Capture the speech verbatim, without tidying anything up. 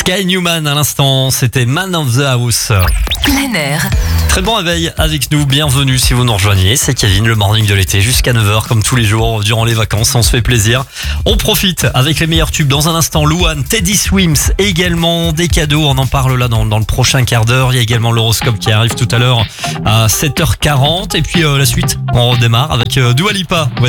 Sky Newman à l'instant, c'était Man of the House. Plein air. Très bon réveil avec nous, bienvenue si vous nous rejoignez, c'est Kevin, le morning de l'été jusqu'à neuf heures comme tous les jours durant les vacances, on se fait plaisir. On profite avec les meilleurs tubes dans un instant, Louane, Teddy Swims, également des cadeaux, on en parle là dans, dans le prochain quart d'heure, il y a également l'horoscope qui arrive tout à l'heure à sept heures quarante et puis euh, la suite, on redémarre avec euh, Dua Lipa. Voici